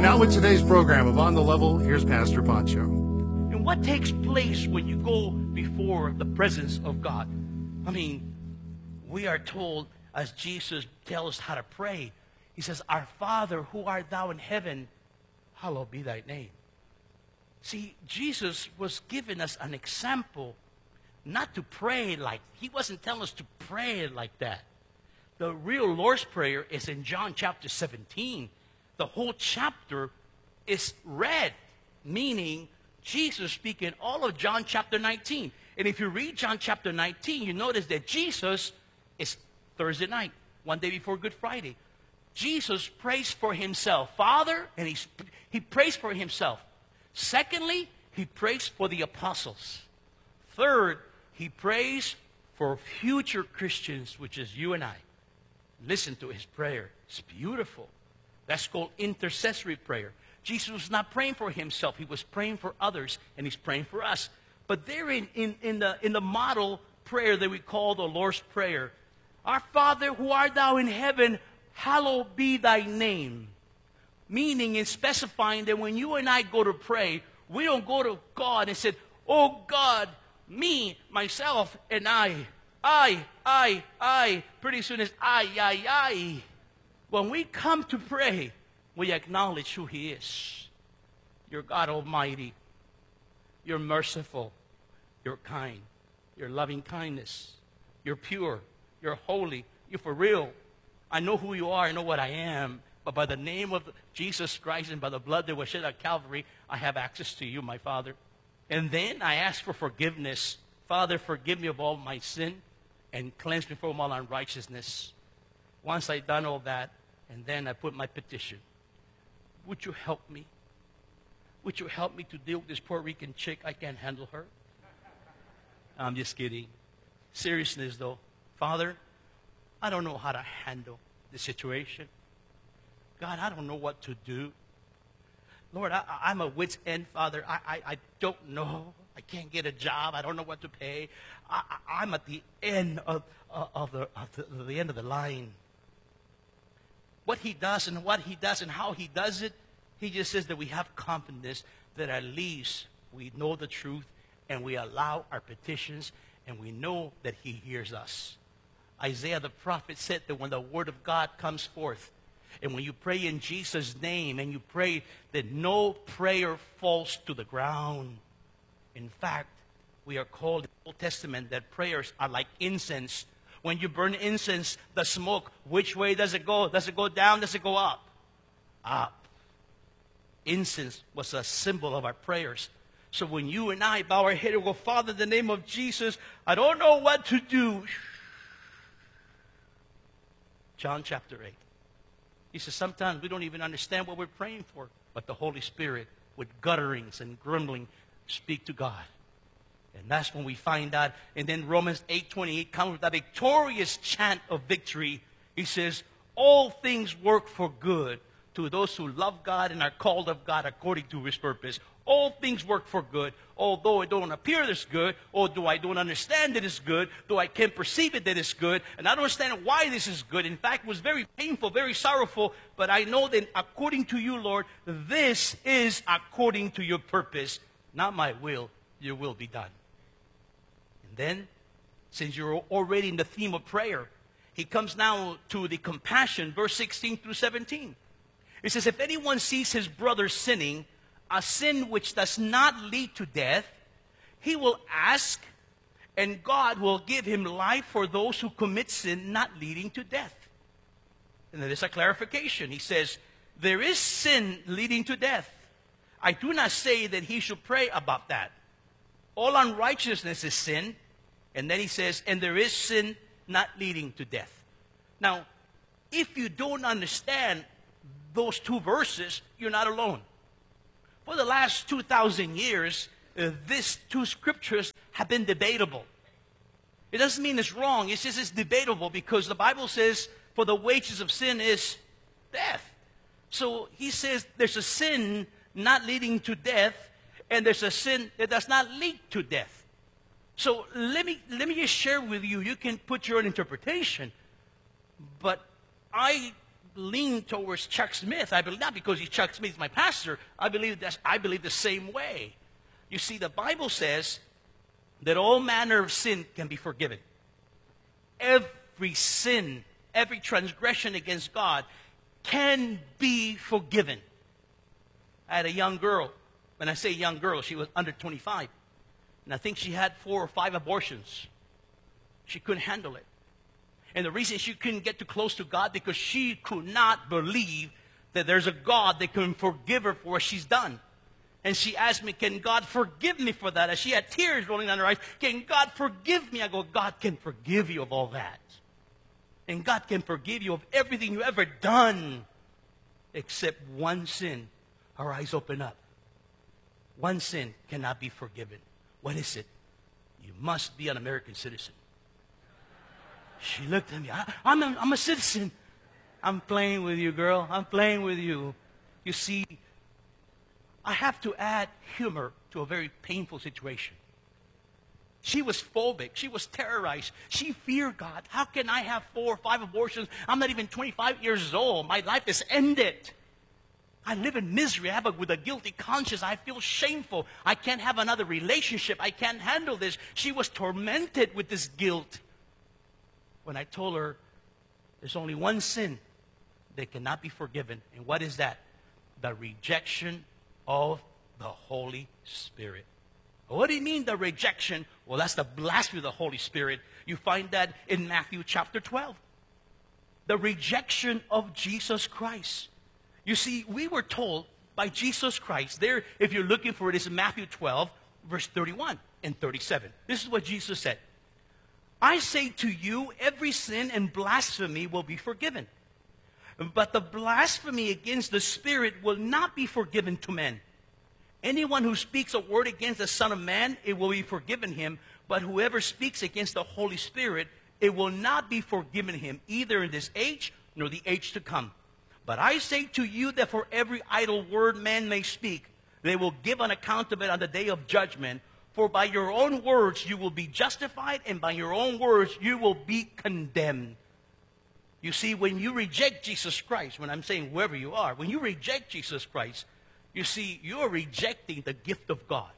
Now with today's program of On the Level, here's Pastor Pancho. And what takes place when you go before the presence of God? I mean, we are told, as Jesus tells us how to pray, he says, "Our Father, who art thou in heaven, hallowed be thy name." See, Jesus was giving us an example not to pray like, he wasn't telling us to pray like that. The real Lord's Prayer is in John chapter 17. The whole chapter is read, meaning Jesus speaking all of John chapter 19. And if you read John chapter 19, you notice that Jesus is Thursday night, one day before Good Friday. Jesus prays for himself, Father, and he prays for himself. Secondly, he prays for the apostles. Third, he prays for future Christians, which is you and I. Listen to his prayer. It's beautiful. That's called intercessory prayer. Jesus was not praying for himself. He was praying for others, and he's praying for us. But there in the model prayer that we call the Lord's Prayer, "Our Father who art thou in heaven, hallowed be thy name." Meaning in specifying that when you and I go to pray, we don't go to God and say, "Oh God, me, myself, and I. Pretty soon it's I. When we come to pray, we acknowledge who he is. You're God Almighty. You're merciful. You're kind. You're loving kindness. You're pure. You're holy. You're for real. I know who you are. I know what I am. But by the name of Jesus Christ and by the blood that was shed at Calvary, I have access to you, my Father. And then I ask for forgiveness. Father, forgive me of all my sin and cleanse me from all unrighteousness. Once I've done all that, and then I put my petition. Would you help me? Would you help me to deal with this Puerto Rican chick? I can't handle her. I'm just kidding. Seriousness, though. Father, I don't know how to handle the situation. God, I don't know what to do. Lord, I'm a wit's end, Father. I don't know. I can't get a job. I don't know what to pay. I'm at the end of the end of the line. What he does and how he does it, he just says that we have confidence that at least we know the truth and we allow our petitions and we know that he hears us. Isaiah the prophet said that when the word of God comes forth, and when you pray in Jesus' name and you pray that no prayer falls to the ground. In fact, we are called in the Old Testament that prayers are like incense. When you burn incense, the smoke, which way does it go? Does it go down? Does it go up? Up. Incense was a symbol of our prayers. So when you and I bow our head and go, Father, in the name of Jesus, I don't know what to do. John chapter 8. He says sometimes we don't even understand what we're praying for, but the Holy Spirit, with gutterings and grumbling, speak to God. And that's when we find out. And then Romans 8:28 comes with that victorious chant of victory. He says, all things work for good to those who love God and are called of God according to his purpose. All things work for good, although it don't appear as good, or though I don't understand that it's good, though I can't perceive it that it's good, and I don't understand why this is good. In fact, it was very painful, very sorrowful, but I know that according to you, Lord, this is according to your purpose. Not my will, your will be done. And then, since you're already in the theme of prayer, he comes now to the compassion, verse 16 through 17. It says, if anyone sees his brother sinning, a sin which does not lead to death, he will ask, and God will give him life for those who commit sin not leading to death. And there is a clarification. He says, there is sin leading to death. I do not say that he should pray about that. All unrighteousness is sin. And then he says, and there is sin not leading to death. Now, if you don't understand those two verses, you're not alone. For the last 2,000 years, these two scriptures have been debatable. It doesn't mean it's wrong. It's just it's debatable because the Bible says, for the wages of sin is death. So he says there's a sin not leading to death, and there's a sin that does not lead to death. So let me just share with you. You can put your own interpretation, but I lean towards Chuck Smith. I believe not because Chuck Smith is my pastor. I believe the same way. You see, the Bible says that all manner of sin can be forgiven. Every sin, every transgression against God can be forgiven. I had a young girl. When I say young girl, she was under 25. And I think she had 4 or 5 abortions. She couldn't handle it. And the reason she couldn't get too close to God because she could not believe that there's a God that can forgive her for what she's done. And she asked me, can God forgive me for that? And she had tears rolling down her eyes. Can God forgive me? I go, God can forgive you of all that. And God can forgive you of everything you ever done. Except one sin. Her eyes open up. One sin cannot be forgiven. What is it? You must be an American citizen. She looked at me. I'm a citizen. I'm playing with you, girl. I'm playing with you. You see, I have to add humor to a very painful situation. She was phobic. She was terrorized. She feared God. How can I have 4 or 5 abortions? I'm not even 25 years old. My life is ended. I live in misery. With a guilty conscience. I feel shameful. I can't have another relationship. I can't handle this. She was tormented with this guilt. When I told her, there's only one sin that cannot be forgiven. And what is that? The rejection of the Holy Spirit. What do you mean, the rejection? Well, that's the blasphemy of the Holy Spirit. You find that in Matthew chapter 12. The rejection of Jesus Christ. You see, we were told by Jesus Christ, there, if you're looking for it, it's Matthew 12, verse 31 and 37. This is what Jesus said. I say to you, every sin and blasphemy will be forgiven. But the blasphemy against the Spirit will not be forgiven to men. Anyone who speaks a word against the Son of Man, it will be forgiven him. But whoever speaks against the Holy Spirit, it will not be forgiven him, either in this age nor the age to come. But I say to you that for every idle word man may speak, they will give an account of it on the day of judgment. For by your own words you will be justified, and by your own words you will be condemned. You see, when you reject Jesus Christ, when I'm saying whoever you are, when you reject Jesus Christ, you see, you're rejecting the gift of God.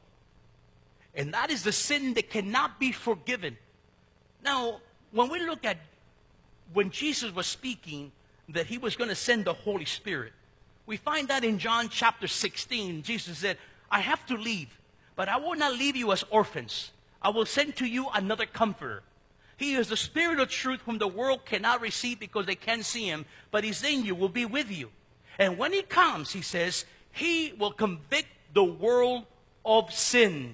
And that is the sin that cannot be forgiven. Now, when we look at when Jesus was speaking that he was going to send the Holy Spirit, we find that in John chapter 16, Jesus said, I have to leave, but I will not leave you as orphans. I will send to you another comforter. He is the Spirit of truth whom the world cannot receive because they can't see him, but he's in you, will be with you. And when he comes, he says, he will convict the world of sin.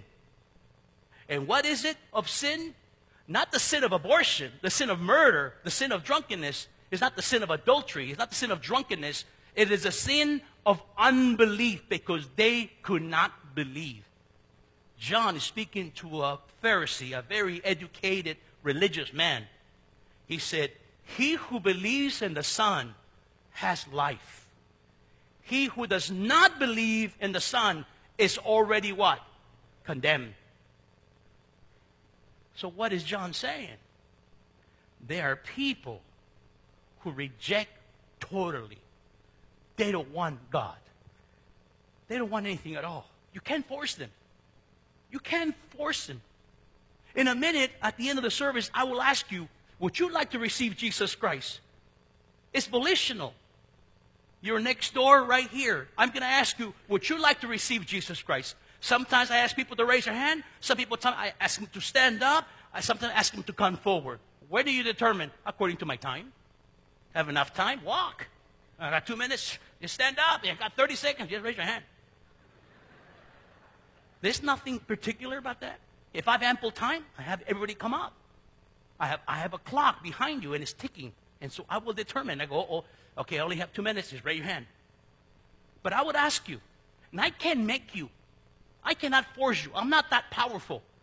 And what is it of sin? Not the sin of abortion, the sin of murder, the sin of drunkenness. It's not the sin of adultery. It's not the sin of drunkenness. It is a sin of unbelief because they could not believe. John is speaking to a Pharisee, a very educated religious man. He said, he who believes in the Son has life. He who does not believe in the Son is already what? Condemned. So what is John saying? There are people who reject totally. They don't want God. They don't want anything at all. You can't force them. You can't force them. In a minute, at the end of the service, I will ask you, would you like to receive Jesus Christ? It's volitional. You're next door right here. I'm going to ask you, would you like to receive Jesus Christ? Sometimes I ask people to raise their hand. Some people, I ask them to stand up. I sometimes ask them to come forward. Where do you determine? According to my time. Have enough time? Walk. I got 2 minutes. Just stand up. I got 30 seconds. Just raise your hand. There's nothing particular about that. If I have ample time, I have everybody come up. I have a clock behind you and it's ticking. And so I will determine. I go, oh, okay, I only have 2 minutes. Just raise your hand. But I would ask you, and I can't make you. I cannot force you. I'm not that powerful.